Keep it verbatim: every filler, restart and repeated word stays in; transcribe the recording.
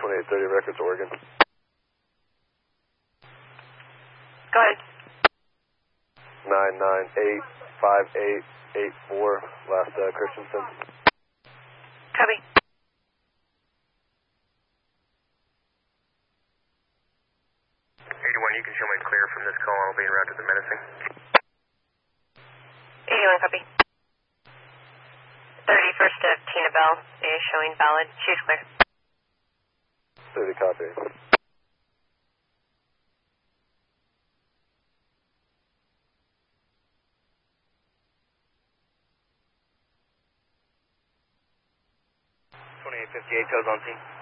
twenty-eight thirty Records, Oregon. Go ahead. nine nine eight five eight eight four, last uh, Christensen. Copy. eighty-one, you can show me clear from this call. I'll be routed to menacing. eighty-one, copy. thirty-first of Tina Bell is showing valid. She's clear. thirty, copy. twenty-eight fifty-eight, toes on scene.